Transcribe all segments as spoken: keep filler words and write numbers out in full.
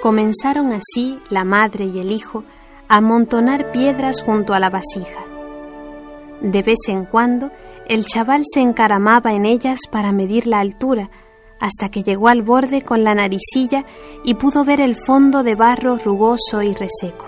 Comenzaron así la madre y el hijo a amontonar piedras junto a la vasija. De vez en cuando el chaval se encaramaba en ellas para medir la altura, hasta que llegó al borde con la naricilla y pudo ver el fondo de barro rugoso y reseco.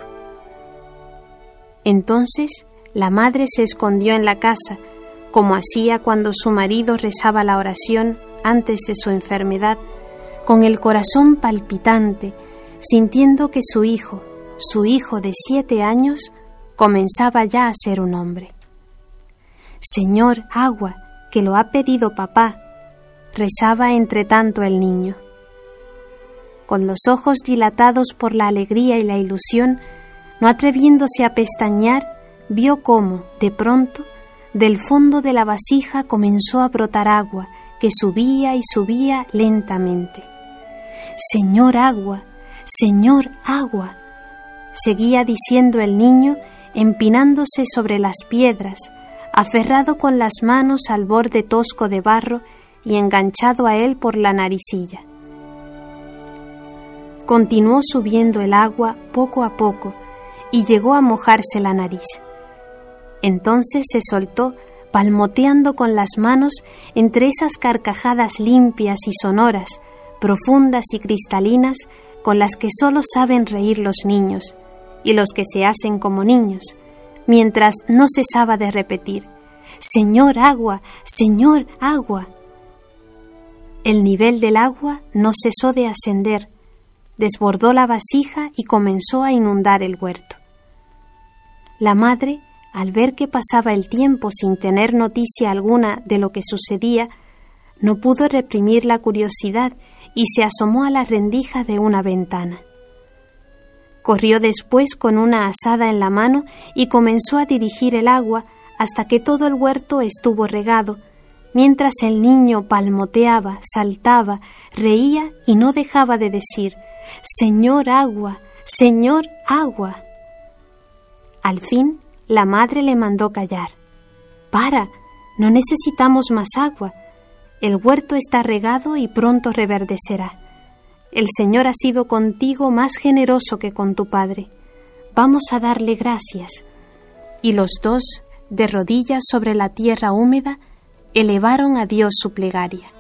Entonces la madre se escondió en la casa, como hacía cuando su marido rezaba la oración antes de su enfermedad, con el corazón palpitante, sintiendo que su hijo, su hijo de siete años, comenzaba ya a ser un hombre. «Señor, agua, que lo ha pedido papá», rezaba entre tanto el niño. Con los ojos dilatados por la alegría y la ilusión, no atreviéndose a pestañear, vio cómo, de pronto, del fondo de la vasija comenzó a brotar agua que subía y subía lentamente. «Señor, agua, Señor, agua», seguía diciendo el niño, empinándose sobre las piedras, aferrado con las manos al borde tosco de barro y enganchado a él por la naricilla. Continuó subiendo el agua poco a poco y llegó a mojarse la nariz. Entonces se soltó, palmoteando con las manos entre esas carcajadas limpias y sonoras, profundas y cristalinas, con las que solo saben reír los niños y los que se hacen como niños, mientras no cesaba de repetir: «Señor, agua, Señor, agua». El nivel del agua no cesó de ascender, desbordó la vasija y comenzó a inundar el huerto. La madre, al ver que pasaba el tiempo sin tener noticia alguna de lo que sucedía, no pudo reprimir la curiosidad y se asomó a la rendija de una ventana. Corrió después con una azada en la mano y comenzó a dirigir el agua hasta que todo el huerto estuvo regado, mientras el niño palmoteaba, saltaba, reía y no dejaba de decir: «Señor, agua, Señor, agua». Al fin, la madre le mandó callar. «Para, no necesitamos más agua. El huerto está regado y pronto reverdecerá. El Señor ha sido contigo más generoso que con tu padre. Vamos a darle gracias». Y los dos, de rodillas sobre la tierra húmeda, elevaron a Dios su plegaria.